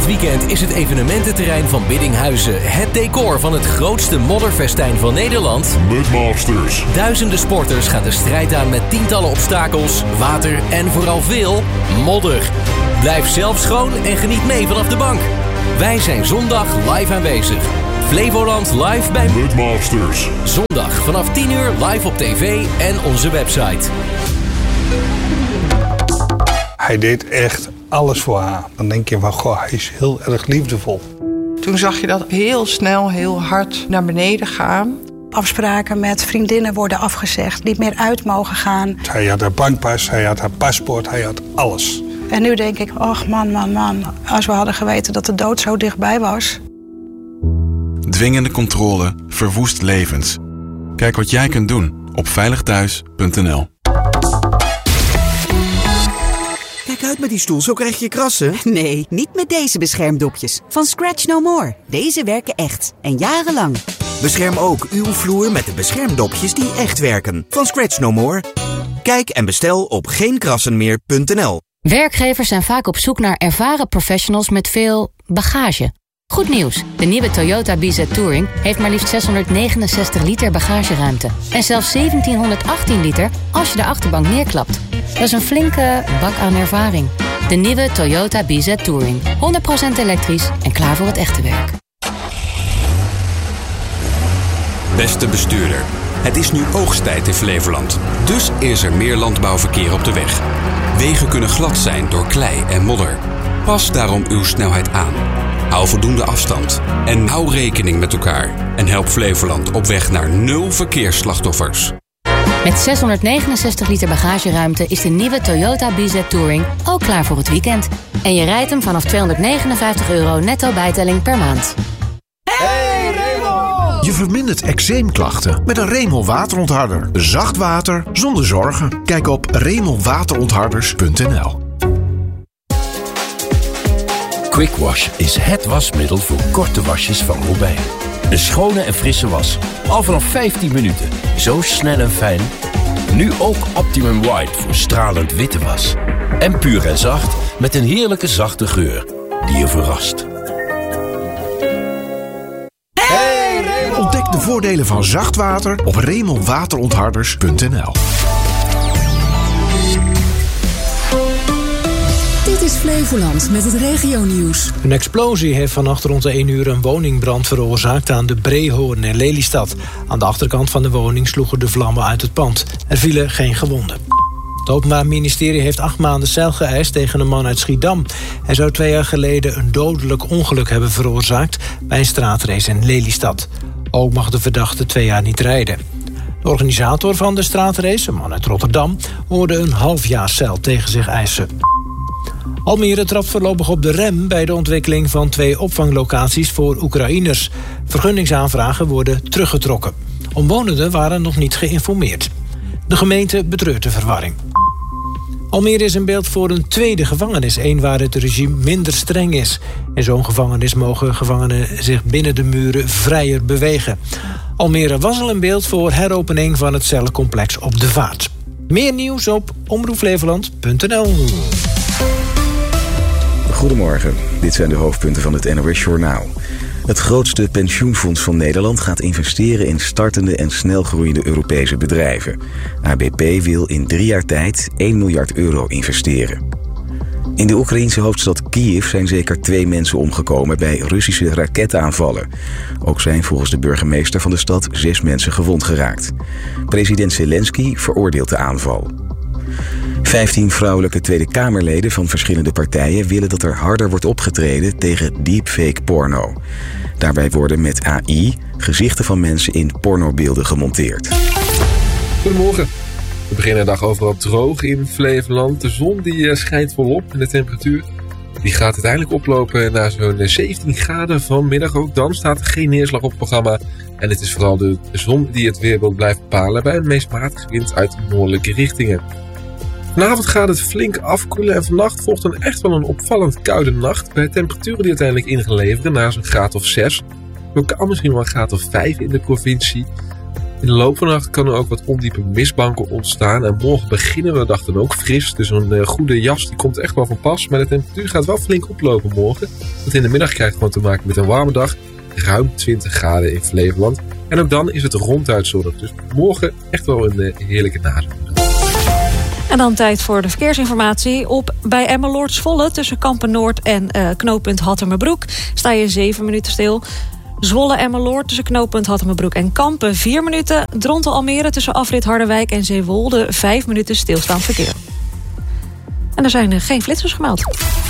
weekend is het evenemententerrein van Biddinghuizen het decor van het grootste modderfestijn van Nederland. Mudmasters. Duizenden sporters gaan de strijd aan met tientallen obstakels, water en vooral veel modder. Blijf zelf schoon en geniet mee vanaf de bank. Wij zijn zondag live aanwezig. Flevoland live bij Mudmasters. Zondag vanaf 10 uur live op tv en onze website. Hij deed echt alles voor haar. Dan denk je van, goh, hij is heel erg liefdevol. Toen zag je dat heel snel, heel hard naar beneden gaan. Afspraken met vriendinnen worden afgezegd, niet meer uit mogen gaan. Hij had haar bankpas, hij had haar paspoort, hij had alles. En nu denk ik, ach man, als we hadden geweten dat de dood zo dichtbij was. Dwingende controle verwoest levens. Kijk wat jij kunt doen op veiligthuis.nl. Kijk uit met die stoel, zo krijg je krassen. Nee, niet met deze beschermdopjes. Van Scratch No More. Deze werken echt. En jarenlang. Bescherm ook uw vloer met de beschermdopjes die echt werken. Van Scratch No More. Kijk en bestel op geenkrassenmeer.nl. Werkgevers zijn vaak op zoek naar ervaren professionals met veel bagage. Goed nieuws, de nieuwe Toyota BZ Touring heeft maar liefst 669 liter bagageruimte. En zelfs 1718 liter als je de achterbank neerklapt. Dat is een flinke bak aan ervaring. De nieuwe Toyota BZ Touring. 100% elektrisch en klaar voor het echte werk. Beste bestuurder, het is nu oogsttijd in Flevoland. Dus is er meer landbouwverkeer op de weg. Wegen kunnen glad zijn door klei en modder. Pas daarom uw snelheid aan. Hou voldoende afstand. En hou rekening met elkaar. En help Flevoland op weg naar 0 verkeersslachtoffers. Met 669 liter bagageruimte is de nieuwe Toyota BZ Touring ook klaar voor het weekend. En je rijdt hem vanaf €259 netto bijtelling per maand. Hey Remol! Je vermindert eczeemklachten met een Remol waterontharder. Zacht water zonder zorgen. Kijk op remolwaterontharders.nl. Quick Wash is het wasmiddel voor korte wasjes van Robijn. Een schone en frisse was. Al vanaf 15 minuten. Zo snel en fijn. Nu ook Optimum White voor stralend witte was. En puur en zacht met een heerlijke zachte geur die je verrast. Hey Remol! Ontdek de voordelen van zacht water op remolwaterontharders.nl. Dit is Flevoland met het regionieuws. Een explosie heeft vannacht rond de 1 uur een woningbrand veroorzaakt aan de Breehoorn in Lelystad. Aan de achterkant van de woning sloegen de vlammen uit het pand. Er vielen geen gewonden. Het Openbaar Ministerie heeft 8 maanden cel geëist tegen een man uit Schiedam. Hij zou 2 jaar geleden een dodelijk ongeluk hebben veroorzaakt bij een straatrace in Lelystad. Ook mag de verdachte 2 jaar niet rijden. De organisator van de straatrace, een man uit Rotterdam, hoorde een half jaar cel tegen zich eisen. Almere trapt voorlopig op de rem bij de ontwikkeling van 2 opvanglocaties voor Oekraïners. Vergunningsaanvragen worden teruggetrokken. Omwonenden waren nog niet geïnformeerd. De gemeente betreurt de verwarring. Almere is in beeld voor een tweede gevangenis, één waar het regime minder streng is. In zo'n gevangenis mogen gevangenen zich binnen de muren vrijer bewegen. Almere was al in beeld voor heropening van het cellencomplex op de Vaart. Meer nieuws op omroepflevoland.nl. Goedemorgen, dit zijn de hoofdpunten van het NOS Journaal. Het grootste pensioenfonds van Nederland gaat investeren in startende en snelgroeiende Europese bedrijven. ABP wil in 3 jaar tijd 1 miljard euro investeren. In de Oekraïense hoofdstad Kiev zijn zeker 2 mensen omgekomen bij Russische raketaanvallen. Ook zijn volgens de burgemeester van de stad 6 mensen gewond geraakt. President Zelensky veroordeelt de aanval. 15 vrouwelijke Tweede Kamerleden van verschillende partijen willen dat er harder wordt opgetreden tegen deepfake porno. Daarbij worden met AI gezichten van mensen in pornobeelden gemonteerd. Goedemorgen. We beginnen de dag overal droog in Flevoland. De zon die schijnt volop en de temperatuur die gaat uiteindelijk oplopen naar zo'n 17 graden vanmiddag. Ook dan staat er geen neerslag op het programma. En het is vooral de zon die het weerbeeld blijft bepalen bij een meest matige wind uit noordelijke richtingen. Vanavond gaat het flink afkoelen en vannacht volgt dan echt wel een opvallend koude nacht. Bij temperaturen die uiteindelijk in gaan leveren naar zo'n graad of 6. Lokaal misschien wel een graad of 5 in de provincie. In de loop van de nacht kan er ook wat ondiepe mistbanken ontstaan. En morgen beginnen we de dag dan ook fris. Dus een goede jas die komt echt wel van pas. Maar de temperatuur gaat wel flink oplopen morgen. Want in de middag krijgt het gewoon te maken met een warme dag. Ruim 20 graden in Flevoland. En ook dan is het ronduit zonnig. Dus morgen echt wel een heerlijke nazomer. En dan tijd voor de verkeersinformatie. Bij Emmeloord-Zwolle tussen Kampen-Noord en knooppunt Hattemerbroek sta je 7 minuten stil. Zwolle-Emmeloord tussen knooppunt Hattemerbroek en Kampen 4 minuten. Dronten-Almere tussen afrit Harderwijk en Zeewolde 5 minuten stilstaand verkeer. En er zijn geen flitsers gemeld.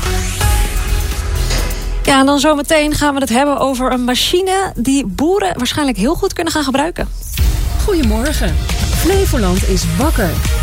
Ja, en dan zometeen gaan we het hebben over een machine die boeren waarschijnlijk heel goed kunnen gaan gebruiken. Goedemorgen. Flevoland is wakker.